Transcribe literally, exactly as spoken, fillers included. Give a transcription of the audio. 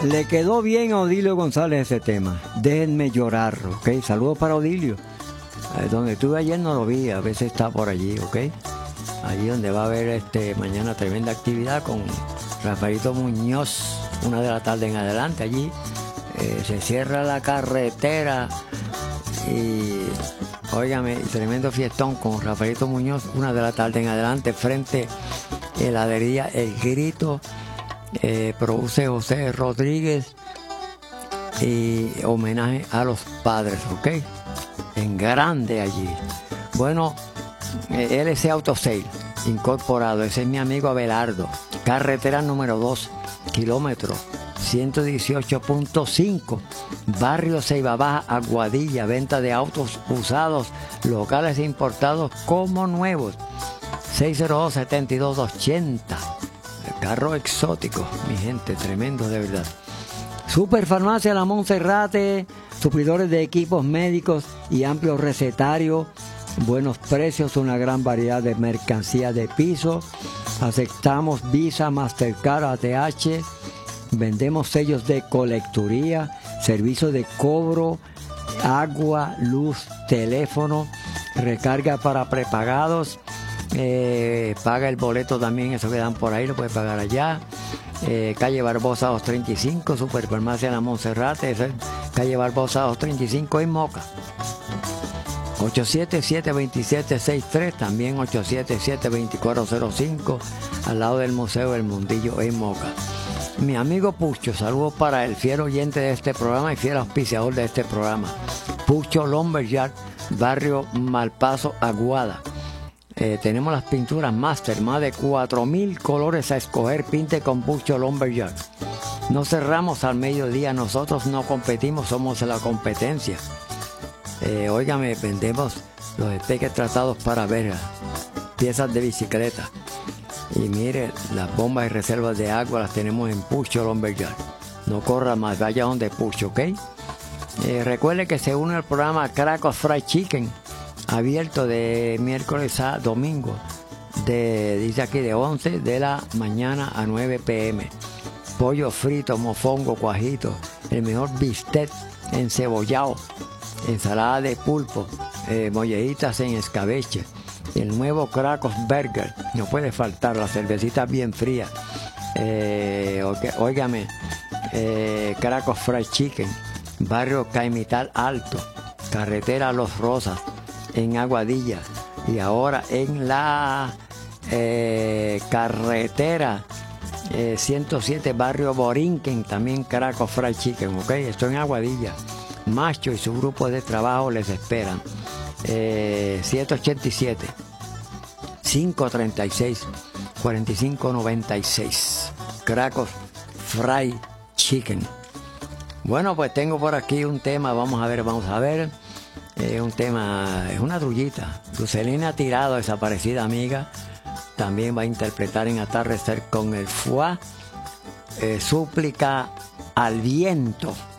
Le quedó bien a Odilio González ese tema. Déjenme llorar, ¿ok? Saludos para Odilio. Eh, donde estuve ayer no lo vi, a veces está por allí, ¿ok? Allí donde va a haber este mañana tremenda actividad con Rafaelito Muñoz, una de la tarde en adelante. Allí eh, se cierra la carretera y, óigame, tremendo fiestón con Rafaelito Muñoz, una de la tarde en adelante, frente a heladería El Grito. Eh, produce José Rodríguez y homenaje a los padres, ¿ok? En grande allí. Bueno, eh, L C Auto Sale Incorporado, ese es mi amigo Abelardo. Carretera número dos, kilómetro ciento dieciocho punto cinco, barrio Ceiba Baja, Aguadilla. Venta de autos usados, locales e importados como nuevos. seis cero dos, siete dos ocho cero. Carro exótico, mi gente, tremendo de verdad. Superfarmacia La Monserrate, suplidores de equipos médicos y amplio recetario, buenos precios, una gran variedad de mercancía de piso. Aceptamos Visa, Mastercard, A T H, vendemos sellos de colecturía, servicio de cobro, agua, luz, teléfono, recarga para prepagados. Eh, paga el boleto también, eso que dan por ahí, lo puede pagar allá. Eh, calle Barbosa doscientos treinta y cinco, Superfarmacia La Monserrate, es calle Barbosa doscientos treinta y cinco en Moca. ocho siete siete, dos siete seis tres, también ocho siete siete, dos cuatro cero cinco, al lado del Museo del Mundillo en Moca. Mi amigo Pucho, saludos para el fiel oyente de este programa y fiel auspiciador de este programa. Pucho Lumberyard, barrio Malpaso, Aguada. Eh, tenemos las pinturas Master, más de cuatro mil colores a escoger. Pinte con Pucho Lumberyard. No cerramos al mediodía, nosotros no competimos, somos la competencia. Eh, óigame, vendemos los espeques tratados para verga, piezas de bicicleta. Y mire, las bombas y reservas de agua las tenemos en Pucho Lumberyard. No corra más, vaya donde Pucho, ¿ok? Eh, recuerde que se une al programa Crackers Fried Chicken, abierto de miércoles a domingo, de, dice aquí, de once de la mañana a nueve pe eme. Pollo frito, mofongo, cuajito, el mejor bistec encebollado, ensalada de pulpo, eh, molleritas en escabeche, el nuevo Crackers Burger, no puede faltar, la cervecita bien fría. Eh, óigame, eh, Crackers Fried Chicken, barrio Caimital Alto, carretera Los Rosas, en Aguadilla, y ahora en la eh, carretera eh, ciento siete, barrio Borinquen, también Crackers Fried Chicken, ¿ok? Esto en Aguadilla. Macho y su grupo de trabajo les esperan. Eh, siete ocho siete, cinco tres seis, cuatro cinco nueve seis. Crackers Fried Chicken. Bueno, pues tengo por aquí un tema, vamos a ver, vamos a ver. Eh, un tema, es una trullita. Lucelina Tirado, desaparecida amiga, también va a interpretar en Atardecer con el F U A. Eh, súplica al viento.